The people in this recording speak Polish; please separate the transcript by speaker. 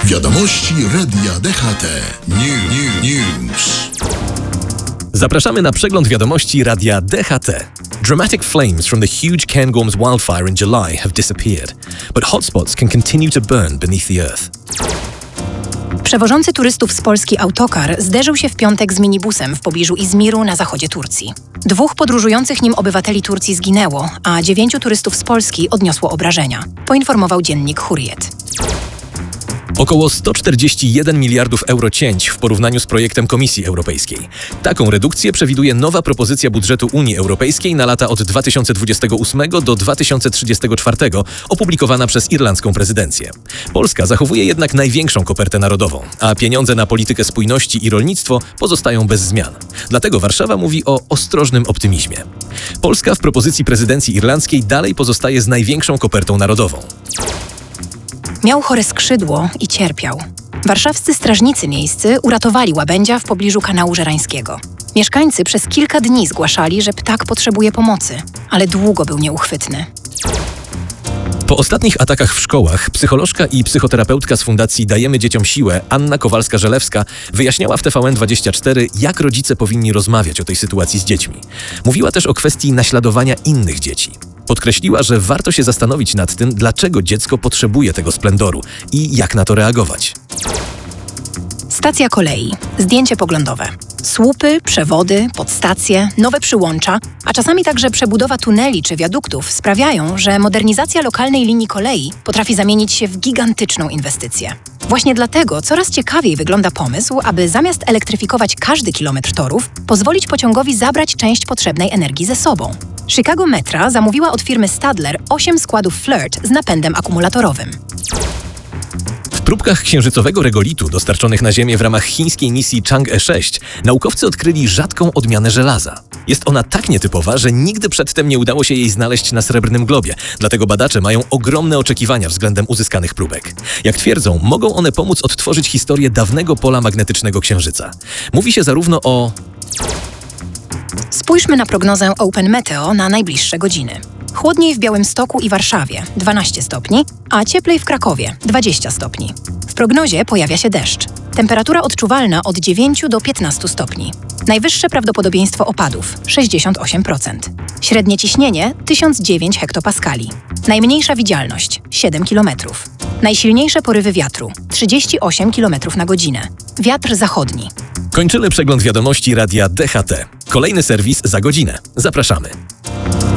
Speaker 1: Wiadomości Radia DHT. News.
Speaker 2: Zapraszamy na przegląd wiadomości Radia DHT. Dramatic flames from the huge Cairngorms wildfire in July have disappeared, but hotspots can continue to burn beneath the earth.
Speaker 3: Przewożący turystów z Polski autokar zderzył się w piątek z minibusem w pobliżu Izmiru na zachodzie Turcji. 2 podróżujących nim obywateli Turcji zginęło, a 9 turystów z Polski odniosło obrażenia, poinformował dziennik Hurriyet.
Speaker 2: Około 141 miliardów euro cięć w porównaniu z projektem Komisji Europejskiej. Taką redukcję przewiduje nowa propozycja budżetu Unii Europejskiej na lata od 2028 do 2034, opublikowana przez irlandzką prezydencję. Polska zachowuje jednak największą kopertę narodową, a pieniądze na politykę spójności i rolnictwo pozostają bez zmian. Dlatego Warszawa mówi o ostrożnym optymizmie. Polska w propozycji prezydencji irlandzkiej dalej pozostaje z największą kopertą narodową.
Speaker 3: Miał chore skrzydło i cierpiał. Warszawscy strażnicy miejscy uratowali łabędzia w pobliżu kanału żerańskiego. Mieszkańcy przez kilka dni zgłaszali, że ptak potrzebuje pomocy, ale długo był nieuchwytny.
Speaker 2: Po ostatnich atakach w szkołach psycholożka i psychoterapeutka z Fundacji Dajemy Dzieciom Siłę Anna Kowalska-Żelewska wyjaśniała w TVN24, jak rodzice powinni rozmawiać o tej sytuacji z dziećmi. Mówiła też o kwestii naśladowania innych dzieci. Podkreśliła, że warto się zastanowić nad tym, dlaczego dziecko potrzebuje tego splendoru i jak na to reagować.
Speaker 3: Stacja kolei. Zdjęcie poglądowe. Słupy, przewody, podstacje, nowe przyłącza, a czasami także przebudowa tuneli czy wiaduktów sprawiają, że modernizacja lokalnej linii kolei potrafi zamienić się w gigantyczną inwestycję. Właśnie dlatego coraz ciekawiej wygląda pomysł, aby zamiast elektryfikować każdy kilometr torów, pozwolić pociągowi zabrać część potrzebnej energii ze sobą. Chicago Metra zamówiła od firmy Stadler 8 składów Flirt z napędem akumulatorowym.
Speaker 2: W próbkach księżycowego regolitu dostarczonych na Ziemię w ramach chińskiej misji Chang'e 6 naukowcy odkryli rzadką odmianę żelaza. Jest ona tak nietypowa, że nigdy przedtem nie udało się jej znaleźć na Srebrnym Globie, dlatego badacze mają ogromne oczekiwania względem uzyskanych próbek. Jak twierdzą, mogą one pomóc odtworzyć historię dawnego pola magnetycznego Księżyca. Mówi się zarówno o...
Speaker 3: Spójrzmy na prognozę Open Meteo na najbliższe godziny. Chłodniej w Białymstoku i Warszawie 12 stopni, a cieplej w Krakowie 20 stopni. W prognozie pojawia się deszcz. Temperatura odczuwalna od 9 do 15 stopni. Najwyższe prawdopodobieństwo opadów 68%. Średnie ciśnienie 1009 hektopaskali. Najmniejsza widzialność 7 km. Najsilniejsze porywy wiatru 38 km na godzinę. Wiatr zachodni.
Speaker 2: Kończymy przegląd wiadomości Radia DHT. Kolejny serwis za godzinę. Zapraszamy.